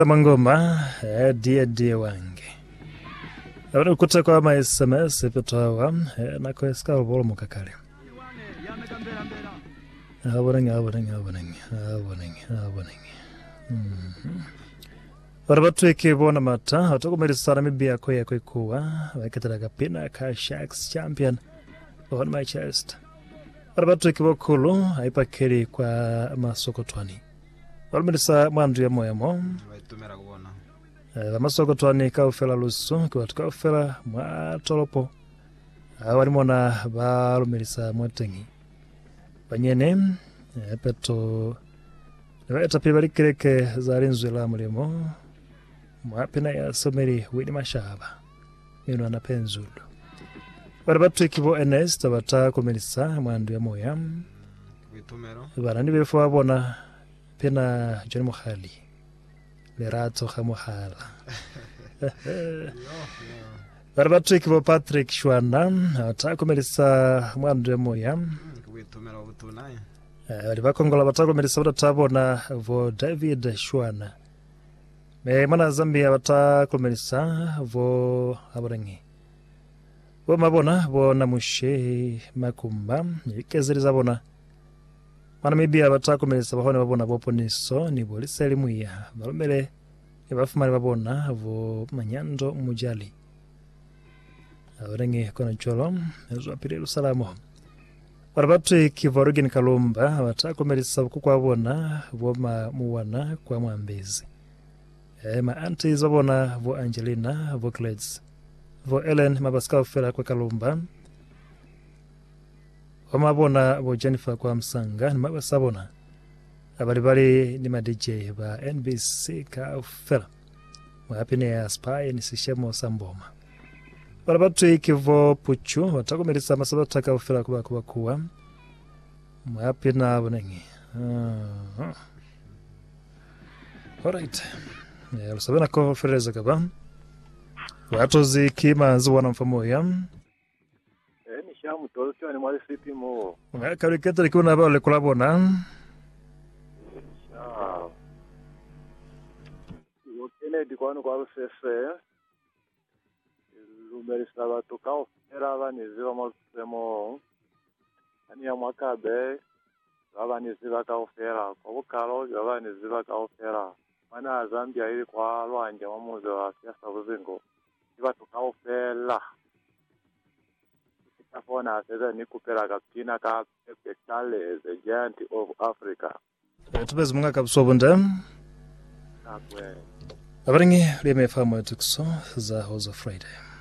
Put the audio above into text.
Mangoma dia wange abana kuta kwa ma SMS petowa na ko ska bolo mukakale aboneng Barabatu ikibona mata otokomerisa mibia ko yakwikuwa baketera kapina ka Sharks champion on my chest Barabatu ikibokulu aipakeri kwa masokotwani Walmerisa mwandu ya moyamo Waitumera kubona Masokotwani kaufela lusu kwa tukaufela mwatolopo walimona balumerisa mwatengi Banyene peto Nwaita pibali kireke zarinzwe la mulimo Mwapina ya someri wini mashaba Minu anapenzulu Barabatu ikibo Ernest Tabata kumerisa mwandu ya moya Waitumera Barani befu wabona Pena John Mukhali Lerato Khamuhala Barabatu ikibo Patrick Shwana Atakumerisa mwandu ya moya Waitumera wabutunaye Walibakongola batakumerisa utatabona vo David Shwana Mana Zambia batakumerisa vo Aborengi Vo mabona vo Namushe Makumba Ikezeriza bona Mana mibia batakumerisa bahone babona boponiso ni bolisa elimuya balomere ibafumari babona vo Manyando Mujali Aborengi kono cholo ezo apirelu salamo Barabatu kivorugin kalumba batakumerisa kukwabona vo muwana kwa mwambezi ma aunties babona vo Angelina vo Kleds vo Ellen mabaska fera kwa kalumba Wamabona vo Jennifer kwa msanga ni mabasabona Abalibali ni ma DJ ba NBC ka fera Mwapine ya spy ni sishemo samboma Barabatu ikivo puchu watakumerisa masabata ka fera kuwa Mwapina abonengi Alright Lusabena ko fereza kaba Watozi kima zuwa na mfamo ya Ni shamu tolcho ni mwali sipi mo Kariketa likuna ba ole kulabona Yokene dikwano kwa sese Lumerisa batoka ofera abaniziba mosemo Ani ya mwakabe abaniziba ka ofera Kwa bukalo abaniziba ka ofera Mana Zambia ili kwa lwanje wamuze wa siasa buzingo Ibatoka ofela Afona aseza ni kupera kapina ka Pepe Kale the giant of Africa Tubezi munga kabsobunda Nakwe Abaringi limefahamu tukso za Hoza Friday